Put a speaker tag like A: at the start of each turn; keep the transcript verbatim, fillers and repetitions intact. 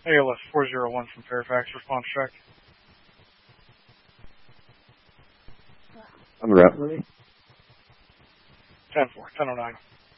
A: A L S four zero one from Fairfax, response check.
B: On the route.
A: ten four, ten oh nine.